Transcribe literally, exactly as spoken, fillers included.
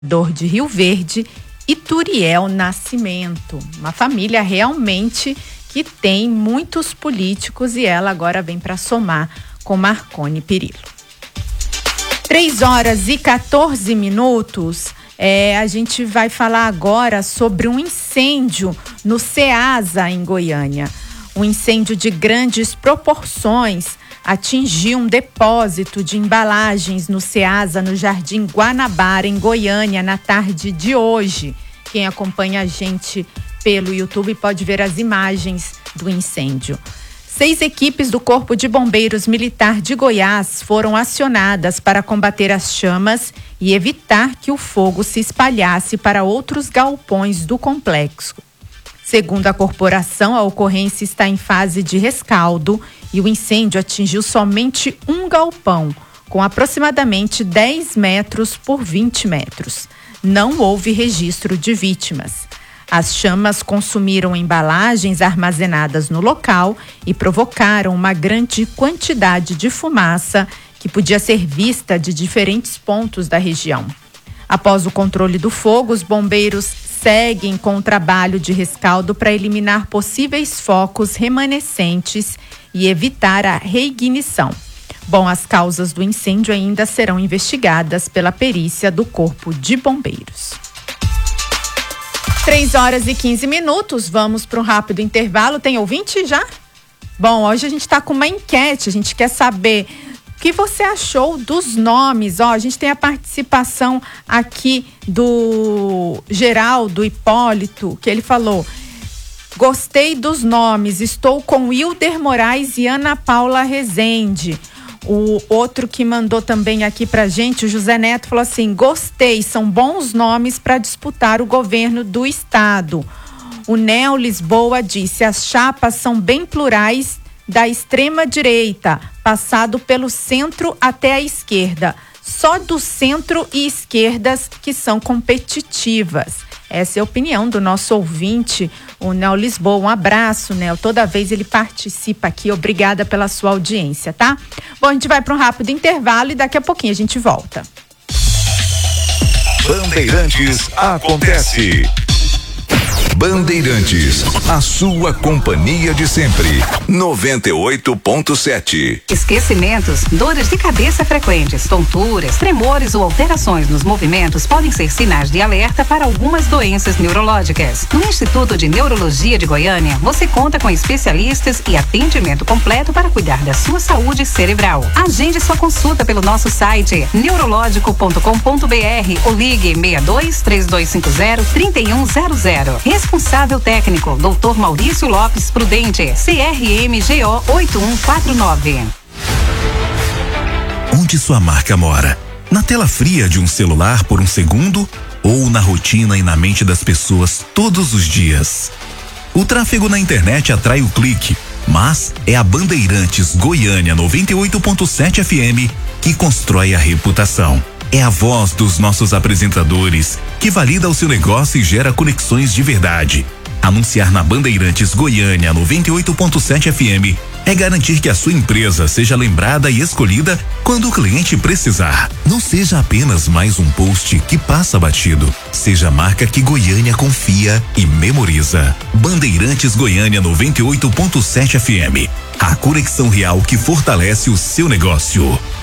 vereador de Rio Verde, Ituriel Nascimento. Uma família realmente que tem muitos políticos e ela agora vem para somar com Marconi Perillo. três horas e quatorze minutos. É, a gente vai falar agora sobre um incêndio no Ceasa, em Goiânia. Um incêndio de grandes proporções atingiu um depósito de embalagens no Ceasa, no Jardim Guanabara, em Goiânia, na tarde de hoje. Quem acompanha a gente pelo YouTube pode ver as imagens do incêndio. Seis equipes do Corpo de Bombeiros Militar de Goiás foram acionadas para combater as chamas e evitar que o fogo se espalhasse para outros galpões do complexo. Segundo a corporação, a ocorrência está em fase de rescaldo e o incêndio atingiu somente um galpão, com aproximadamente dez metros por vinte metros. Não houve registro de vítimas. As chamas consumiram embalagens armazenadas no local e provocaram uma grande quantidade de fumaça que podia ser vista de diferentes pontos da região. Após o controle do fogo, os bombeiros seguem com o trabalho de rescaldo para eliminar possíveis focos remanescentes e evitar a reignição. Bom, as causas do incêndio ainda serão investigadas pela perícia do Corpo de Bombeiros. três horas e quinze minutos, vamos para um rápido intervalo. Tem ouvinte já? Bom, hoje a gente está com uma enquete, a gente quer saber o que você achou dos nomes. Ó, a gente tem a participação aqui do Geraldo Hipólito, que ele falou: gostei dos nomes, estou com Wilder Moraes e Ana Paula Rezende. O outro que mandou também aqui pra gente, o José Neto, falou assim: gostei, são bons nomes para disputar o governo do estado. O Neo Lisboa disse: as chapas são bem plurais, da extrema direita, passado pelo centro até a esquerda. Só do centro e esquerdas que são competitivas. Essa é a opinião do nosso ouvinte, o Neo Lisboa. Um abraço, Neo. Toda vez ele participa aqui. Obrigada pela sua audiência, tá? Bom, a gente vai para um rápido intervalo e daqui a pouquinho a gente volta. Bandeirantes acontece. Bandeirantes, a sua companhia de sempre. noventa e oito ponto sete. Esquecimentos, dores de cabeça frequentes, tonturas, tremores ou alterações nos movimentos podem ser sinais de alerta para algumas doenças neurológicas. No Instituto de Neurologia de Goiânia, você conta com especialistas e atendimento completo para cuidar da sua saúde cerebral. Agende sua consulta pelo nosso site neurológico ponto com ponto br ou ligue seis dois, três dois cinco zero, três um zero zero. Responsável técnico, doutor Maurício Lopes Prudente, C R M G O oito um quatro nove. Onde sua marca mora? Na tela fria de um celular por um segundo ou na rotina e na mente das pessoas todos os dias? O tráfego na internet atrai o clique, mas é a Bandeirantes Goiânia noventa e oito ponto sete F M que constrói a reputação. É a voz dos nossos apresentadores que valida o seu negócio e gera conexões de verdade. Anunciar na Bandeirantes Goiânia noventa e oito ponto sete F M é garantir que a sua empresa seja lembrada e escolhida quando o cliente precisar. Não seja apenas mais um post que passa batido. Seja a marca que Goiânia confia e memoriza. Bandeirantes Goiânia noventa e oito ponto sete F M. A conexão real que fortalece o seu negócio.